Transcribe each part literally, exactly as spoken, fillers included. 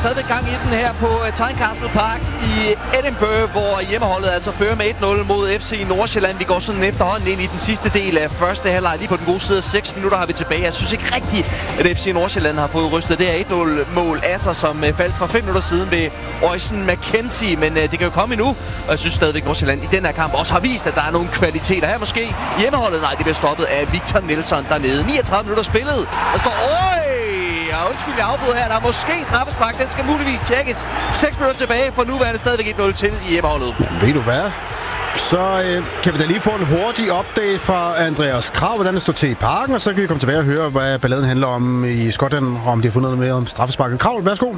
stadigvæk gang i den her på Tynecastle Park i Edinburgh, hvor hjemmeholdet altså fører med et nul mod F C Nordsjælland. Vi går sådan efterhånden ind i den sidste del af første halvleg. Lige på den gode side af seks minutter har vi tilbage. Jeg synes ikke rigtigt, at F C Nordsjælland har fået rystet det her et nul-mål af sig, som faldt for fem minutter siden ved Oysen McKenzie. Men det kan jo komme endnu, og jeg synes stadigvæk, at Nordsjælland i den her kamp også har vist, at der er nogle kvaliteter her måske. Hjemmeholdet, nej, det bliver stoppet af Victor Nelson dernede. niogtredive minutter spillet. Der står, øj! Ja, undskyld, jeg afbryder her. Der er måske straffespark. Den skal muligvis tjekkes. seks minutter tilbage, for nu er det stadigvæk et nul til i hjemmeholdet. Ja, ved du hvad? Så øh, kan vi da lige få en hurtig update fra Andreas Krav, hvordan det står til i parken, og så kan vi komme tilbage og høre, hvad balladen handler om i Skotland, og om de har fundet noget mere om straffesparket. Krav, værsgo.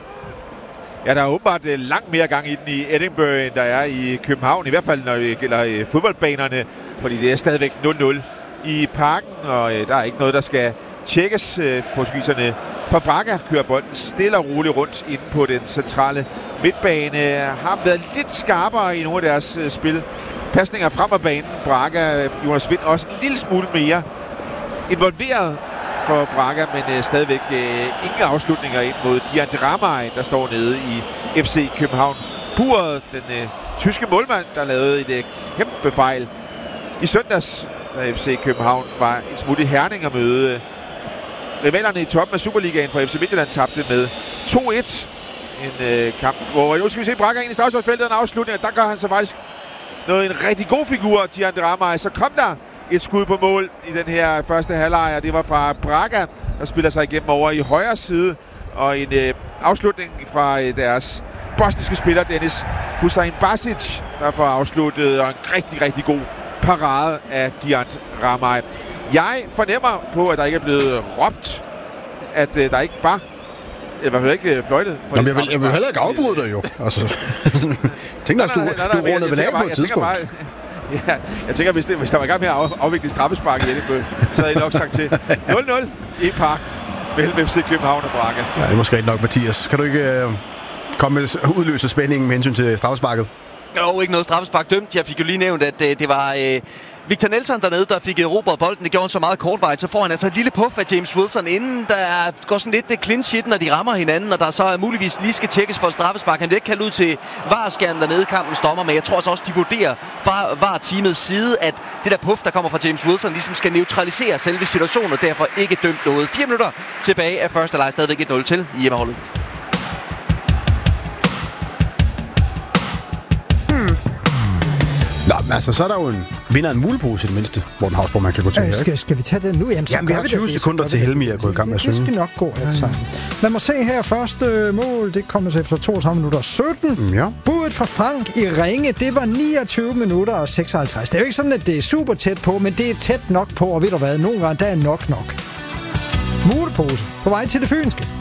Ja, der er åbenbart langt mere gang i den i Edinburgh, end der er i København. I hvert fald, når det gælder fodboldbanerne, fordi det er stadigvæk nul nul i parken, og øh, der er ikke noget, der skal tjekkes. Øh, Portugiserne fra Braga kører bolden stille og roligt rundt inde på den centrale midtbane. Har været lidt skarpere i nogle af deres øh, spil. Pasninger frem af banen. Braga, Jonas Vind også en lille smule mere involveret for Braga, men øh, stadigvæk øh, ingen afslutninger ind mod Dian Dramay, der står nede i F C København. Buret, den øh, tyske målmand, der lavede et øh, kæmpe fejl i søndags, da F C København var en smule i Herning at møde øh, rivalerne i toppen af Superligaen, for F C Midtjylland tabte med to et. En øh, kamp, hvor nu skal vi se Braga ind i straffesparksfeltet, en afslutning, der gør han så faktisk noget, en rigtig god figur, Dian Dramay. Så kom der et skud på mål i den her første halvleg, og det var fra Braga, der spiller sig igennem over i højre side, og en øh, afslutning fra øh, deres bosniske spiller, Dennis Hussein Basic, der får afsluttet, og en rigtig, rigtig god parade af Dian Dramay. Jeg fornemmer på, at der ikke er blevet råbt, at øh, der ikke var i hvert fald ikke fløjtet. Jamen, jeg, vil, jeg vil heller ikke afbryde dig jo. Altså, tænk dig, at du, nej, nej, nej, du rundede vel af på et tidspunkt. Bare, ja, jeg tænker, hvis, det, hvis der var i gang med at af, afvikle straffespark i Edinburgh, så havde jeg nok sagt til nul nul i park mellem F C København og Braga. Ja, det er måske nok, Mathias. Kan du ikke øh, komme med udløse spændingen med hensyn til straffesparket? Jo, ikke noget straffespark dømt. Jeg fik jo lige nævnt, at øh, det var øh, Victor Nelson dernede, der fik erobret bolden. Det gjorde han så meget kortvejt. Så får han altså et lille puff af James Wilson, inden der går sådan lidt det clinch hit, når de rammer hinanden, og der så muligvis lige skal tjekkes for et straffespark. Han bliver ikke kaldt ud til V A R-skærmen dernede, kampen stopper, men jeg tror også, de vurderer fra V A R-teamets side, at det der puff, der kommer fra James Wilson, ligesom skal neutralisere selve situationen, og derfor ikke dømt noget. Fire minutter tilbage af første leg, stadigvæk et nul til i hjemmeholdet. Nå, men altså, så er der jo en vinder en mulepose i det mindste, Morten Hausborg, man kan gå til her, skal, skal vi tage den nu? Jamen, Jamen vi har tyve sekunder til Helmi at gå i gang med at synge. Det skal nok gå alt sammen. Lad mig se her. Første mål, det kommer så efter toogtredive minutter sytten. Mm, ja. Budet fra Frank i Ringe, det var niogtyve minutter og seksoghalvtreds. Det er jo ikke sådan, at det er super tæt på, men det er tæt nok på, og ved du hvad, nogle gange der er nok nok. Mulepose på vej til det fynske.